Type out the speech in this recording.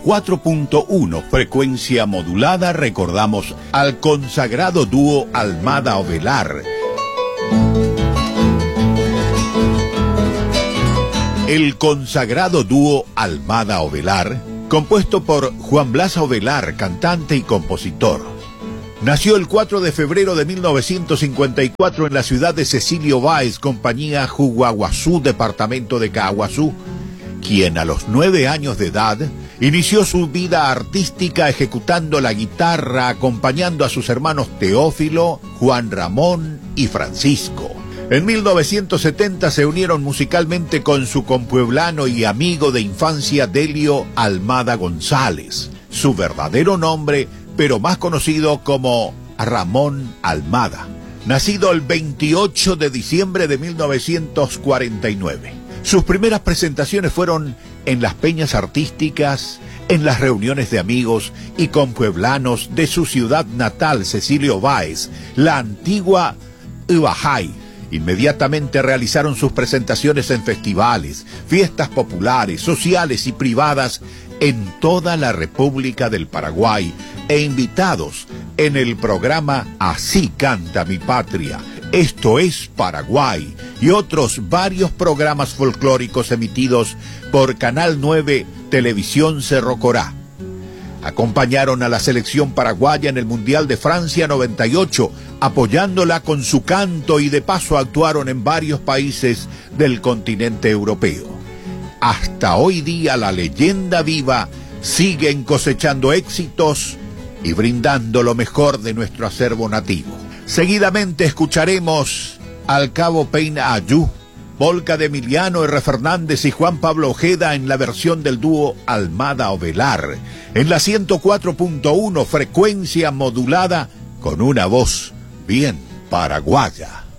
4.1 frecuencia modulada recordamos al consagrado dúo Almada Ovelar. El consagrado dúo Almada Ovelar, compuesto por Juan Blas Ovelar, cantante y compositor. Nació el 4 de febrero de 1954 en la ciudad de Cecilio Báez, compañía Juguaguazú, departamento de Caaguazú, quien a los 9 años de edad inició su vida artística ejecutando la guitarra, acompañando a sus hermanos Teófilo, Juan Ramón y Francisco. En 1970 se unieron musicalmente con su compueblano y amigo de infancia Delio Almada González, su verdadero nombre, pero más conocido como Ramón Almada, nacido el 28 de diciembre de 1949. Sus primeras presentaciones fueron en las peñas artísticas, en las reuniones de amigos y compueblanos de su ciudad natal, Cecilio Báez, la antigua Ibajay. Inmediatamente realizaron sus presentaciones en festivales, fiestas populares, sociales y privadas en toda la República del Paraguay e invitados en el programa Así Canta Mi Patria, Esto es Paraguay, y otros varios programas folclóricos emitidos por Canal 9 Televisión Cerro Corá. Acompañaron a la selección paraguaya en el Mundial de Francia 98, apoyándola con su canto, y de paso actuaron en varios países del continente europeo. Hasta hoy día la leyenda viva siguen cosechando éxitos y brindando lo mejor de nuestro acervo nativo. Seguidamente escucharemos al Cabo Peina Ayú, polca de Emiliano R. Fernández y Juan Pablo Ojeda en la versión del dúo Almada Ovelar, en la 104.1 frecuencia modulada con una voz bien paraguaya.